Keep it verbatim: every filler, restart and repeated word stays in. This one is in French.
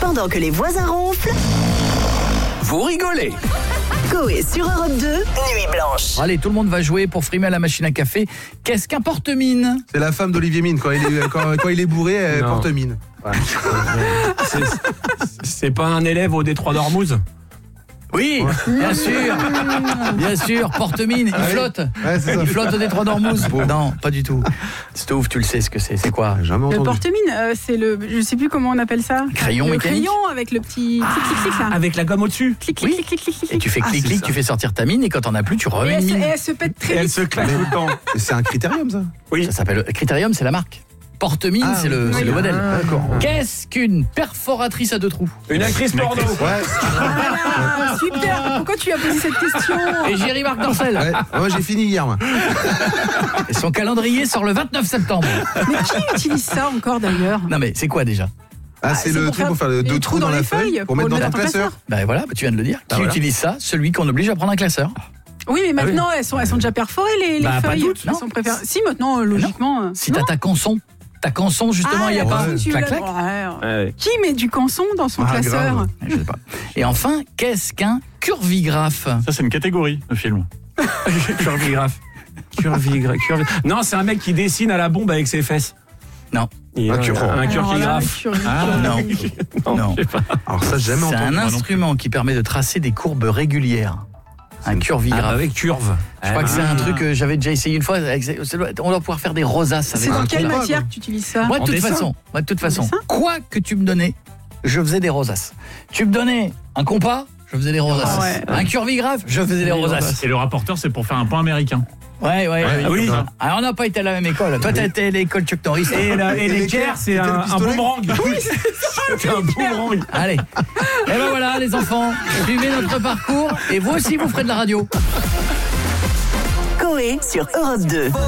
Pendant que les voisins ronflent, vous rigolez. Coé sur Europe deux, Nuit Blanche. Allez, tout le monde va jouer pour frimer à la machine à café. Qu'est-ce qu'un porte-mine? C'est la femme d'Olivier Mine. Quand il est, quand, quand il est bourré, elle Non. porte mine. Ouais. C'est, c'est pas un élève au Détroit d'Ormuz? Oui, bien sûr. Bien sûr, porte-mine, il Ah oui. flotte. Ouais, c'est ça. Il flotte au détroit d'Ormuz. Non, pas du tout. Stouff, tu le sais ce que c'est. C'est quoi? Jamais Le entendu. porte-mine, euh, c'est le, je sais plus comment on appelle ça. Crayon le mécanique. crayon avec le petit clic clic clic là. Avec la gomme au-dessus? Clic clic Oui. clic clic clic. Et tu fais Ah, clic-clic, c'est tu fais sortir ta mine et quand t'en as plus, tu Et remets elle, une se- et mine. elle se pète Et très elle vite. se claque tout le temps. Et c'est un critérium, ça. Oui. Ça s'appelle Critérium, c'est la marque. Porte-mine, Ah, c'est le, oui. c'est le modèle. Ah, d'accord. Qu'est-ce qu'une perforatrice à deux trous? Une actrice porno. Ouais. Ah, super. Pourquoi tu as posé cette question? Et Jerry Marc Dorcel. ouais. Moi, j'ai fini hier, moi. Et son calendrier sort le vingt-neuf septembre. Mais qui utilise ça encore d'ailleurs? Non mais c'est quoi déjà? Ah, c'est c'est le pour truc faire pour faire le les deux trous dans la les feuille feuilles, pour mettre dans ton classeur. Ben voilà, bah tu viens de le dire. Qui voilà. utilise ça? Celui qu'on oblige à prendre un classeur. Oui, mais Ah oui. maintenant elles sont, elles sont déjà perforées les, les Bah, pas feuilles. toutes, Elles non. sont préférées. Si maintenant, euh, logiquement. euh, Si non. t'as ta canson, ta canson justement, Ah, il y a la pas canson, tu clac l'as- clac. Ouais. Ouais. Qui met du canson dans son Ah, classeur? grave. Je sais pas. Et enfin, qu'est-ce qu'un curvigraphe? Ça, c'est une catégorie de film. Curvigraphe. Curvigraphe. Curvi... Non, c'est un mec qui dessine à la bombe avec ses fesses. Non. Il Un a cur- un, un Alors là, curvigraphe. curvi- Ah, non. Non. Je sais pas. Alors, ça, j'ai jamais C'est entendu. un instrument qui permet de tracer des courbes régulières. Un Ah, curvigraphe. avec curve. Je crois que c'est un truc que j'avais déjà essayé une fois. avec- ça doit- On doit pouvoir faire des rosaces avec C'est dans un quelle curvigraphe. matière que tu utilises ça? Moi, de En toute dessin façon, moi, de toute façon, dessin quoi que tu me donnais, je faisais des rosaces. Tu me donnais un compas, je faisais des rosaces. Ah ouais. Un curvigraphe, je faisais des rosaces. Et le rapporteur, c'est pour faire un point américain. Ouais, ouais, Ah oui. Alors, on n'a pas été à la même école. Toi, t'as été à l'école Chuck Norris. Et, la- et Et l'équerre, l'équerre, c'est c'était un, le un pistolet. boomerang. Oui, c'est un boomerang. Allez. Et ben voilà, les enfants, suivez notre parcours et vous aussi, vous ferez de la radio. Coé sur Europe deux.